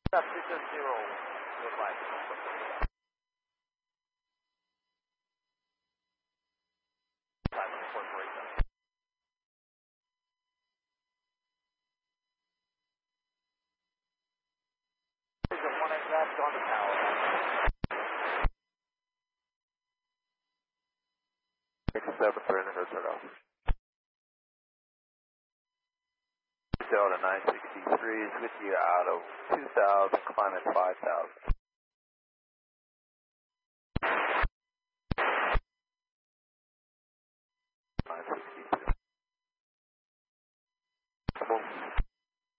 That's 260, goodbye. Time on the corporation. There's a 1 exact on the tower. Seven for in the Hertz off. Delta 963 is with you out of 2,000, climb at 5,000.